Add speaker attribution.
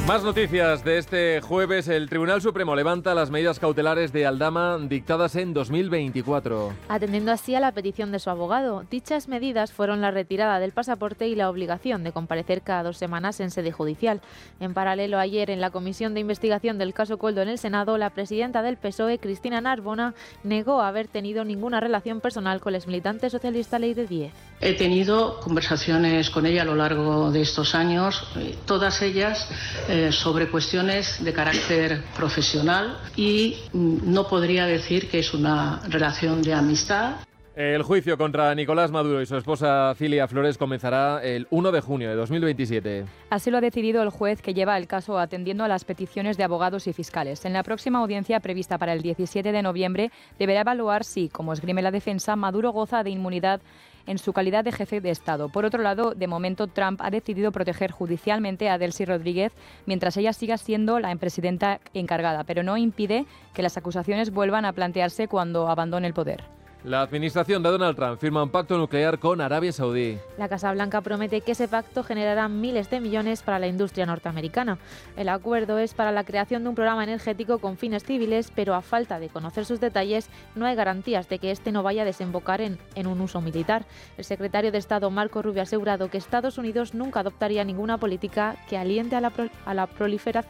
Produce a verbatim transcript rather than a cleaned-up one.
Speaker 1: Más noticias de este jueves. El Tribunal Supremo levanta las medidas cautelares de Aldama dictadas en dos mil veinticuatro.
Speaker 2: Atendiendo así a la petición de su abogado, dichas medidas fueron la retirada del pasaporte y la obligación de comparecer cada dos semanas en sede judicial. En paralelo, ayer en la Comisión de Investigación del caso Koldo en el Senado, la presidenta del P S O E, Cristina Narbona, negó haber tenido ninguna relación personal con el exmilitante socialista Leire Díez.
Speaker 3: He tenido conversaciones con ella a lo largo de estos años, todas ellas eh, sobre cuestiones de carácter profesional, y no podría decir que es una relación de amistad.
Speaker 1: El juicio contra Nicolás Maduro y su esposa Cilia Flores comenzará el uno de junio de dos mil veintisiete.
Speaker 4: Así lo ha decidido el juez que lleva el caso atendiendo a las peticiones de abogados y fiscales. En la próxima audiencia prevista para el diecisiete de noviembre deberá evaluar si, como esgrime la defensa, Maduro goza de inmunidad en su calidad de jefe de Estado. Por otro lado, de momento Trump ha decidido proteger judicialmente a Delcy Rodríguez mientras ella siga siendo la presidenta encargada, pero no impide que las acusaciones vuelvan a plantearse cuando abandone el poder.
Speaker 1: La administración de Donald Trump firma un pacto nuclear con Arabia Saudí.
Speaker 2: La Casa Blanca promete que ese pacto generará miles de millones para la industria norteamericana. El acuerdo es para la creación de un programa energético con fines civiles, pero a falta de conocer sus detalles, no hay garantías de que este no vaya a desembocar en, en un uso militar. El secretario de Estado, Marco Rubio, ha asegurado que Estados Unidos nunca adoptaría ninguna política que aliente a la, pro, a la proliferación